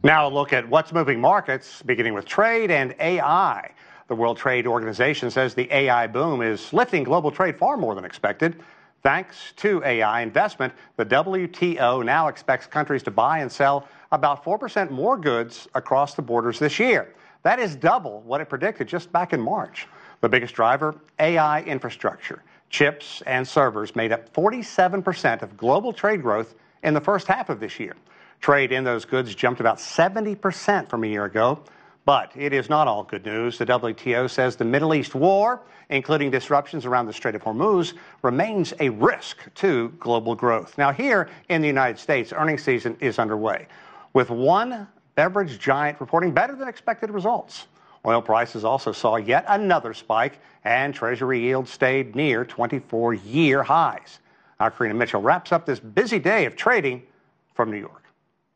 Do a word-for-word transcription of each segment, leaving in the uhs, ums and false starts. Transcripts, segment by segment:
Now a look at what's moving markets, beginning with trade and A I. The World Trade Organization says the A I boom is lifting global trade far more than expected. Thanks to A I investment, the W T O now expects countries to buy and sell about four percent more goods across the borders this year. That is double what it predicted just back in March. The biggest driver, A I infrastructure. Chips and servers made up forty-seven percent of global trade growth in the first half of this year. Trade in those goods jumped about seventy percent from a year ago. But it is not all good news. The W T O says the Middle East war, including disruptions around the Strait of Hormuz, remains a risk to global growth. Now, here in the United States, earnings season is underway, with one beverage giant reporting better than expected results. Oil prices also saw yet another spike, and Treasury yields stayed near twenty-four year highs. Our Karina Mitchell wraps up this busy day of trading from New York.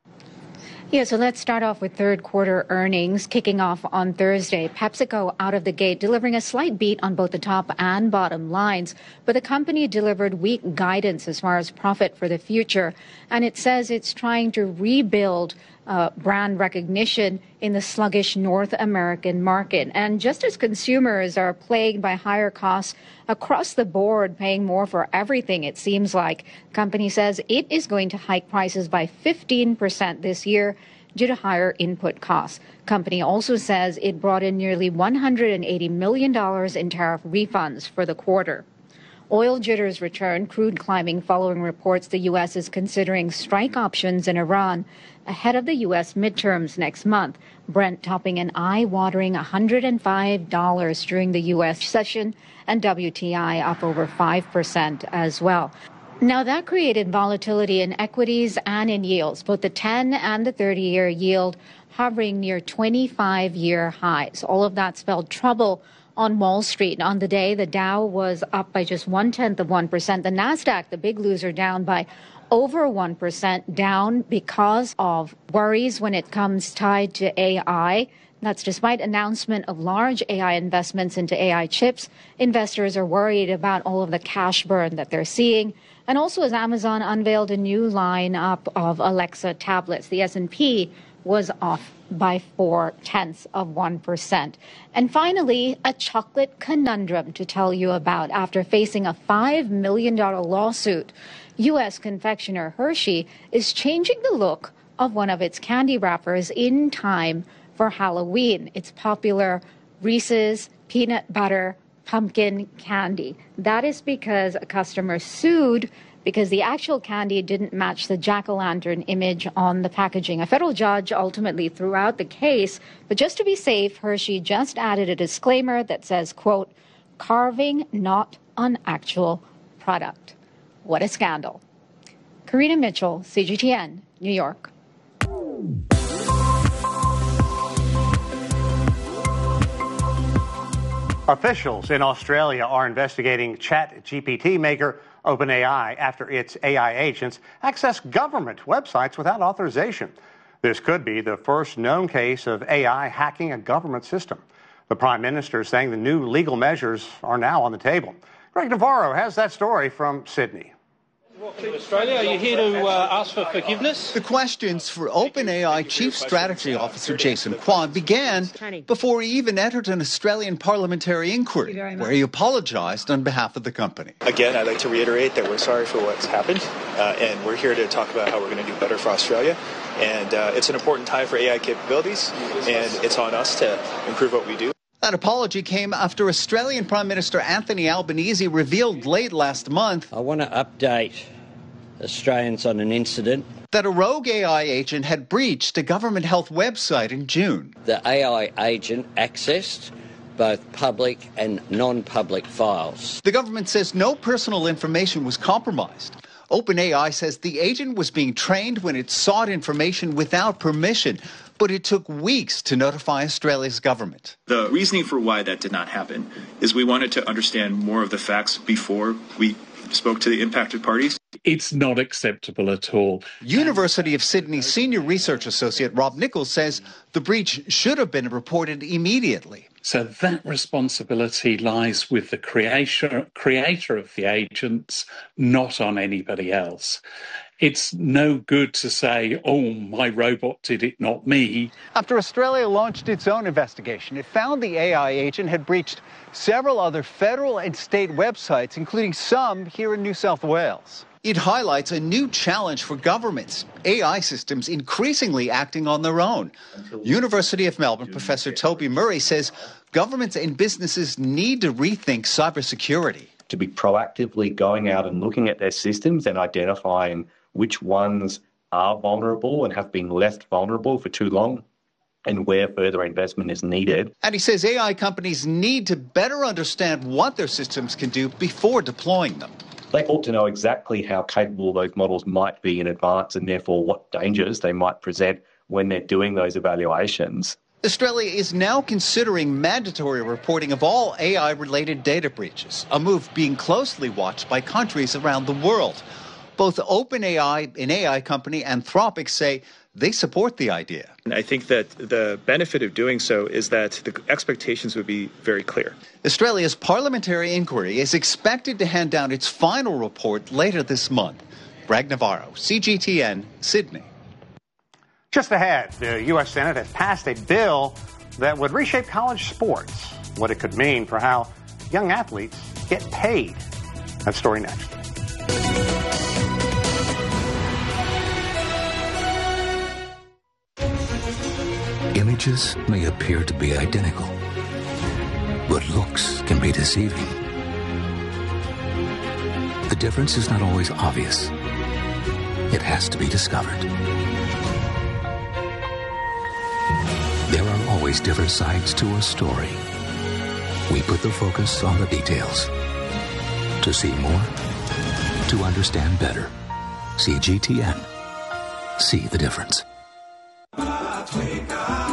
Yeah, so let's start off with third quarter earnings kicking off on Thursday. PepsiCo out of the gate delivering a slight beat on both the top and bottom lines, but the company delivered weak guidance as far as profit for the future, and it says it's trying to rebuild uh, brand recognition in the sluggish North American market. And just as consumers are plagued by higher costs across the board, paying more for everything, it seems like, the company says it is going to hike prices by fifteen percent this year due to higher input costs. Company also says it brought in nearly one hundred eighty million dollars in tariff refunds for the quarter. Oil jitters return, crude climbing following reports the U S is considering strike options in Iran ahead of the U S midterms next month. Brent topping an eye-watering one hundred five dollars during the U S session, and W T I up over five percent as well. Now, that created volatility in equities and in yields, both the ten and the thirty year yield hovering near twenty-five year highs. All of that spelled trouble on Wall Street. On the day, the Dow was up by just one-tenth of one percent. The NASDAQ, the big loser, down by over one percent, down because of worries when it comes tied to A I. That's despite announcement of large A I investments into A I chips. Investors are worried about all of the cash burn that they're seeing. And also as Amazon unveiled a new lineup of Alexa tablets, the S and P was off by four-tenths of one percent. And finally, a chocolate conundrum to tell you about. After facing a five million dollars lawsuit, U S confectioner Hershey is changing the look of one of its candy wrappers in time for Halloween. It's popular Reese's peanut butter pumpkin candy. That is because a customer sued because the actual candy didn't match the jack-o'-lantern image on the packaging. A federal judge ultimately threw out the case, but just to be safe, Hershey just added a disclaimer that says, quote, carving not on actual product. What a scandal. Karina Mitchell, C G T N, New York. Officials in Australia are investigating ChatGPT maker OpenAI after its A I agents access government websites without authorization. This could be the first known case of A I hacking a government system. The Prime Minister is saying the new legal measures are now on the table. Greg Navarro has that story from Sydney. To Australia, are you here to uh, ask for forgiveness? The questions for OpenAI Chief Strategy Officer Jason Kwan began before he even entered an Australian parliamentary inquiry, where he apologised on behalf of the company. Again, I'd like to reiterate that we're sorry for what's happened, uh, and we're here to talk about how we're going to do better for Australia. And uh, it's an important time for A I capabilities, and it's on us to improve what we do. That apology came after Australian Prime Minister Anthony Albanese revealed late last month I want to update Australians on an incident that a rogue A I agent had breached a government health website in June. The A I agent accessed both public and non-public files. The government says no personal information was compromised. OpenAI says the agent was being trained when it sought information without permission, but it took weeks to notify Australia's government. The reasoning for why that did not happen is we wanted to understand more of the facts before we spoke to the impacted parties. It's not acceptable at all. University of Sydney senior research associate Rob Nichols says the breach should have been reported immediately. So that responsibility lies with the creator, creator of the agents, not on anybody else. It's no good to say, oh, my robot did it, not me. After Australia launched its own investigation, it found the A I agent had breached several other federal and state websites, including some here in New South Wales. It highlights a new challenge for governments, A I systems increasingly acting on their own. University of Melbourne Professor Toby Murray says governments and businesses need to rethink cybersecurity. To be proactively going out and looking at their systems and identifying which ones are vulnerable and have been left vulnerable for too long, and where further investment is needed. And he says A I companies need to better understand what their systems can do before deploying them. They ought to know exactly how capable those models might be in advance and therefore what dangers they might present when they're doing those evaluations. Australia is now considering mandatory reporting of all A I-related data breaches, a move being closely watched by countries around the world. Both OpenAI, an A I company, and Anthropic say they support the idea. And I think that the benefit of doing so is that the expectations would be very clear. Australia's parliamentary inquiry is expected to hand down its final report later this month. Bragg Navarro, C G T N, Sydney. Just ahead, the U S Senate has passed a bill that would reshape college sports, what it could mean for how young athletes get paid. That story next. Images may appear to be identical, but looks can be deceiving. The difference is not always obvious. It has to be discovered. There are always different sides to a story. We put the focus on the details. To see more, to understand better. C G T N. See the difference. Africa.